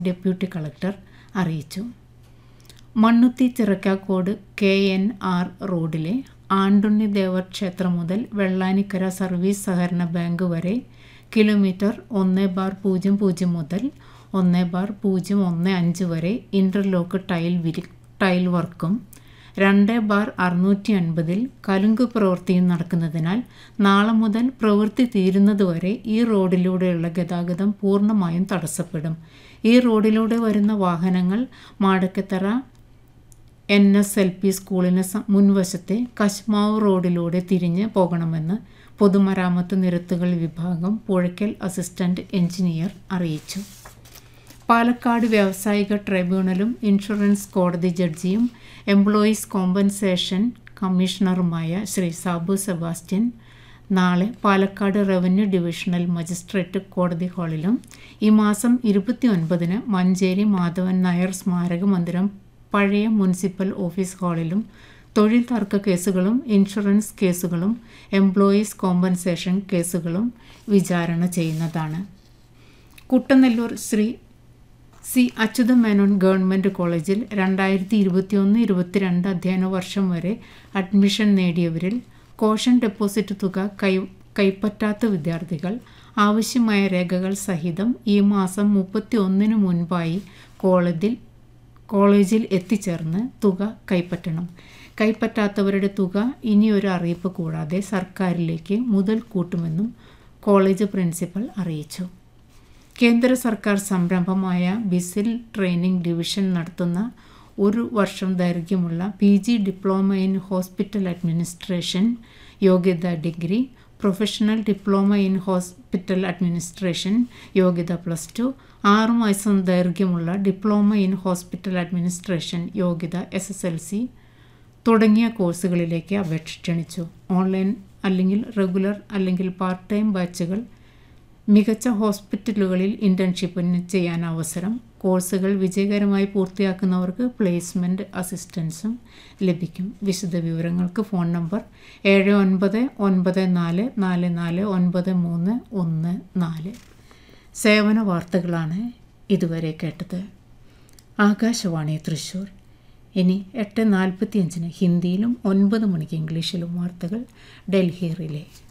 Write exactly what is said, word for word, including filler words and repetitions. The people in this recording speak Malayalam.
ഡെപ്യൂട്ടി കളക്ടർ അറിയിച്ചു. Mannuthy Chirakkakode K N R റോഡിലെ ആണ്ടുണ്ണി ദേവർ ക്ഷേത്രം മുതൽ വെള്ളാനിക്കര സർവീസ് സഹകരണ ബാങ്ക് വരെ കിലോമീറ്റർ ഒന്ന് ബാർ പൂജ്യം പൂജ്യം മുതൽ ഒന്ന് ബാർ പൂജ്യം ഒന്ന് അഞ്ച് വരെ ഇൻ്റർലോക്ക് ടൈൽ വിരി ടൈൽ വർക്കും രണ്ട് ബാർ അറുന്നൂറ്റി അൻപതിൽ കലുങ്ക് പ്രവൃത്തിയും നടക്കുന്നതിനാൽ നാളെ മുതൽ പ്രവൃത്തി തീരുന്നതുവരെ ഈ റോഡിലൂടെയുള്ള ഗതാഗതം പൂർണ്ണമായും തടസ്സപ്പെടും. ഈ റോഡിലൂടെ വരുന്ന വാഹനങ്ങൾ Madakkathara N S L P സ്കൂളിന് മുൻവശത്തെ കശ്മാവ് റോഡിലൂടെ തിരിഞ്ഞ് പോകണമെന്ന് പൊതുമരാമത്ത് നിരത്തുകൾ വിഭാഗം പുഴയ്ക്കൽ അസിസ്റ്റന്റ് എഞ്ചിനീയർ അറിയിച്ചു. പാലക്കാട് വ്യാവസായിക ട്രൈബ്യൂണലും ഇൻഷുറൻസ് കോടതി ജഡ്ജിയും employees compensation കമ്മീഷണറുമായ Shri Sabu Sebastian നാളെ പാലക്കാട് റവന്യൂ ഡിവിഷണൽ മജിസ്ട്രേറ്റ് കോടതി ഹാളിലും ഈ മാസം ഇരുപത്തി ഒൻപതിന് മഞ്ചേരി മാധവൻ നായർ സ്മാരക മന്ദിരം പഴയ മുനിസിപ്പൽ ഓഫീസ് ഹാളിലും തൊഴിൽ തർക്ക കേസുകളും ഇൻഷുറൻസ് കേസുകളും എംപ്ലോയീസ് കോമ്പൻസേഷൻ കേസുകളും വിചാരണ ചെയ്യുന്നതാണ്. കുട്ടനെല്ലൂർ ശ്രീ സി അച്യുത മേനോൻ ഗവൺമെൻറ് കോളേജിൽ രണ്ടായിരത്തി ഇരുപത്തി ഒന്ന് ഇരുപത്തിരണ്ട് അധ്യയന വർഷം വരെ അഡ്മിഷൻ നേടിയവരിൽ കോഷൻ ഡെപ്പോസിറ്റ് തുക കൈ കൈപ്പറ്റാത്ത വിദ്യാർത്ഥികൾ ആവശ്യമായ രേഖകൾ സഹിതം ഈ മാസം മുപ്പത്തി ഒന്നിന് മുൻപായി കോളേജിൽ കോളേജിൽ എത്തിച്ചേർന്ന് തുക കൈപ്പറ്റണം. കൈപ്പറ്റാത്തവരുടെ തുക ഇനിയൊരു അറിയിപ്പ് കൂടാതെ സർക്കാരിലേക്ക് മുതൽ കൂട്ടുമെന്നും കോളേജ് പ്രിൻസിപ്പൽ അറിയിച്ചു. കേന്ദ്ര സർക്കാർ സംരംഭമായ ബിസിൽ ട്രെയിനിംഗ് ഡിവിഷൻ നടത്തുന്ന ഒരു വർഷം ദൈർഘ്യമുള്ള P G diploma in hospital administration യോഗ്യത degree, professional diploma in hospital administration യോഗ്യത പ്ലസ് ടു, ആറ് മാസം ദൈർഘ്യമുള്ള ഡിപ്ലോമ ഇൻ ഹോസ്പിറ്റൽ അഡ്മിനിസ്ട്രേഷൻ യോഗ്യത എസ് എസ് എൽ സി തുടങ്ങിയ കോഴ്സുകളിലേക്ക് അപേക്ഷ ക്ഷണിച്ചു. ഓൺലൈൻ അല്ലെങ്കിൽ റെഗുലർ അല്ലെങ്കിൽ പാർട്ട് ടൈം ബാച്ചുകൾ, മികച്ച ഹോസ്പിറ്റലുകളിൽ ഇൻറ്റേൺഷിപ്പിന് ചെയ്യാൻ അവസരം, കോഴ്സുകൾ വിജയകരമായി പൂർത്തിയാക്കുന്നവർക്ക് പ്ലേസ്മെൻറ്റ് അസിസ്റ്റൻസും ലഭിക്കും. വിശദ വിവരങ്ങൾക്ക് ഫോൺ നമ്പർ ഏഴ് ഒൻപത് ഒൻപത് നാല് നാല് നാല് ഒൻപത് മൂന്ന് ഒന്ന് നാല്. സേവന വാർത്തകളാണ് ഇതുവരെ കേട്ടത്. ആകാശവാണി തൃശ്ശൂർ. ഇനി എട്ട് നാൽപ്പത്തി അഞ്ചിന് ഹിന്ദിയിലും ഒൻപത് മണിക്ക് ഇംഗ്ലീഷിലും വാർത്തകൾ ഡൽഹി റിലേ.